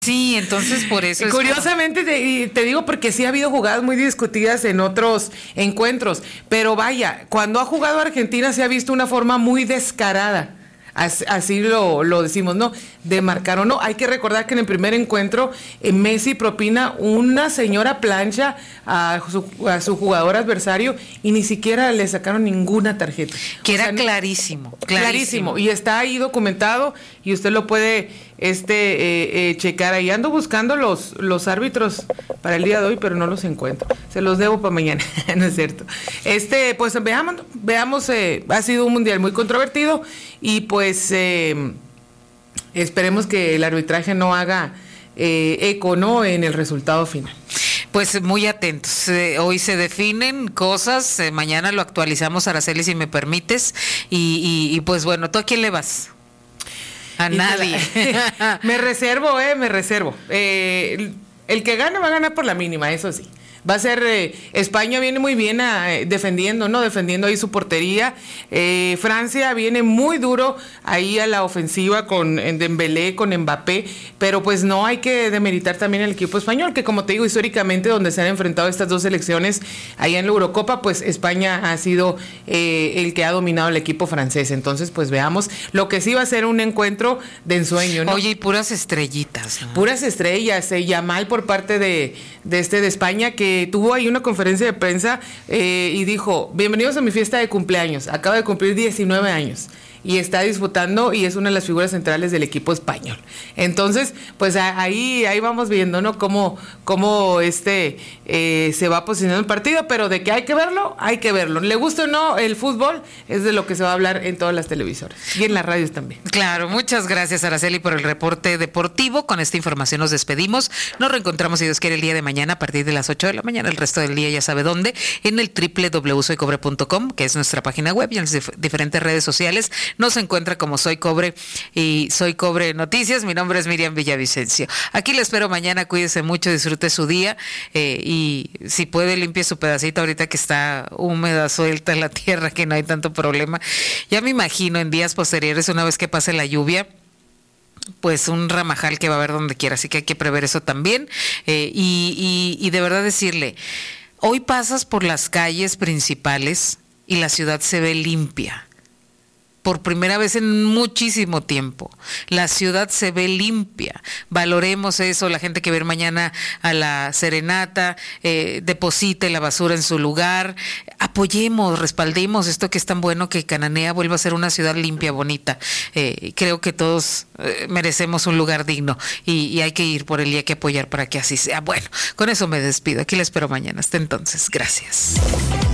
Sí, entonces por eso es Curiosamente te digo porque sí ha habido jugadas muy discutidas en otros encuentros, pero vaya, cuando ha jugado Argentina se ha visto una forma muy descarada. Así lo decimos, ¿no? De marcar o no. Hay que recordar que en el primer encuentro Messi propina una señora plancha a su jugador adversario y ni siquiera le sacaron ninguna tarjeta. Que era clarísimo. Y está ahí documentado y usted lo puede checar ahí. Ando buscando los árbitros para el día de hoy, pero no los encuentro. Se los debo para mañana, no es cierto. Pues veamos, ha sido un mundial muy controvertido y pues esperemos que el arbitraje no haga eco, ¿no?, en el resultado final. Pues muy atentos. Hoy se definen cosas, mañana lo actualizamos, Araceli, si me permites. Y pues bueno, ¿tú a quién le vas? A nadie. Me reservo. El que gane va a ganar por la mínima, eso sí. Va a ser, España viene muy bien defendiendo ahí su portería. Francia viene muy duro ahí a la ofensiva con Dembélé, con Mbappé, pero pues no hay que demeritar también el equipo español, que como te digo, históricamente donde se han enfrentado estas dos selecciones, allá en la Eurocopa, pues España ha sido el que ha dominado el equipo francés. Entonces, pues veamos, lo que sí va a ser un encuentro de ensueño, ¿no? Oye, y puras estrellitas, ¿no? Puras estrellas, Yamal por parte de España, que tuvo ahí una conferencia de prensa y dijo: bienvenidos a mi fiesta de cumpleaños, acaba de cumplir 19 años y está disputando y es una de las figuras centrales del equipo español. Entonces, pues ahí vamos viendo, ¿no?, cómo se va posicionando el partido, pero de que hay que verlo, le guste o no el fútbol, es de lo que se va a hablar en todas las televisoras y en las radios también. Claro, muchas gracias, Araceli, por el reporte deportivo. Con esta información nos despedimos, nos reencontramos, si Dios quiere, el día de mañana a partir de las 8 de la mañana, el resto del día ya sabe dónde, en el www.soycobre.com, que es nuestra página web, y en las diferentes redes sociales nos encuentra como Soy Cobre y Soy Cobre Noticias. Mi nombre es Miriam Villavicencio. Aquí le espero mañana, cuídese mucho, disfrute su día y si puede limpie su pedacito ahorita que está húmeda, suelta la tierra, que no hay tanto problema. Ya me imagino en días posteriores, una vez que pase la lluvia, pues un ramajal que va a haber donde quiera, así que hay que prever eso también. Y de verdad decirle, hoy pasas por las calles principales y la ciudad se ve limpia. Por primera vez en muchísimo tiempo, la ciudad se ve limpia. Valoremos eso. La gente que va a ir mañana a la serenata, deposite la basura en su lugar. Apoyemos, respaldemos esto que es tan bueno, que Cananea vuelva a ser una ciudad limpia, bonita. Creo que todos merecemos un lugar digno y hay que ir por él y hay que apoyar para que así sea. Bueno, con eso me despido. Aquí les espero mañana. Hasta entonces, gracias.